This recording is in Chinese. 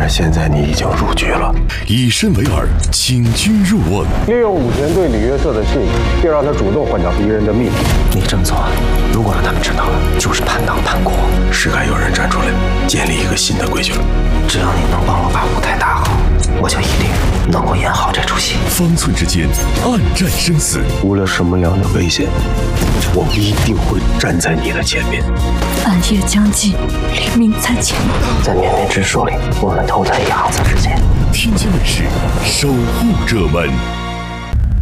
现在你已经入局了， 以身为饵，请君入瓮。 利用武田对李约瑟的信，并让他主动换掉敌人的秘密。 你这么做，如果让他们知道了，就是叛党叛国。 是该有人站出来，建立一个新的规矩了。 只要你能帮我把舞台打好，我就一定能够演好这出戏。 方寸之间，暗战生死。 无论什么样的危险，我一定会站在你的前面。 暗夜将近，黎明在前。 在绵绵之树里，我们投在鸭子之间。 天津卫视守护者们。